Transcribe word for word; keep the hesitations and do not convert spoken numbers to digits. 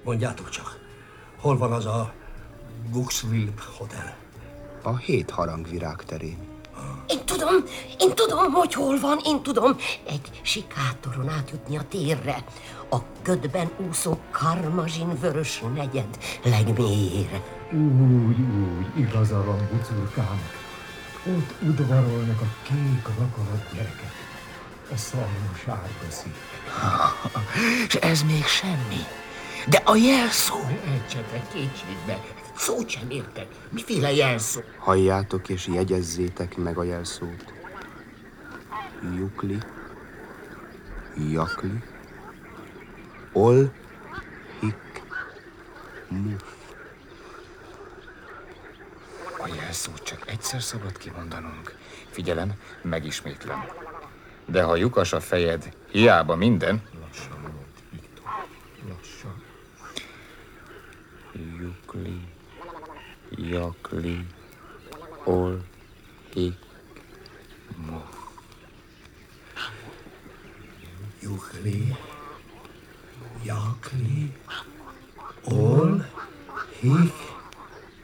Mondjátok csak, hol van az a Buxville Hotel? A hét harangvirág terén. Én tudom, én tudom, hogy hol van, én tudom. Egy sikátoron átjutni a térre. A ködben úszó karmazsin vörös negyed legmélyére. Úgy, úgy, igaza van, bucurkának. Ott udvarolnak a kék rakarat gyerekek. A szalma-sárga szík. És ez még semmi. De a jelszó... Ejtsetek kétségbe. Szót sem értek. Miféle jelszó? Halljátok és jegyezzétek meg a jelszót. Jukli, Jakli, Ol, Hik, Muf. A jelszót csak egyszer szabad kimondanunk. Figyelem, megismétlem. De ha lyukas a fejed, hiába minden... Lassan volt, Viktor. Lassan. Jukli, Jakli, Ol, Hik, Muf. Jukli, Jakli, Ol, Hik,